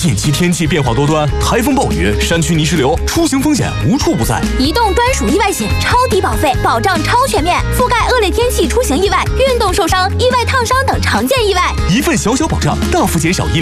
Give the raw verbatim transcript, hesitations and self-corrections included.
近期天气变化多端，台风暴雨、山区泥石流，出行风险无处不在。 移动专属意外险，超低保费，保障超全面，覆盖恶劣天气出行意外、运动受伤、意外烫伤等常见意外。 一份小小保障，大幅减少医疗。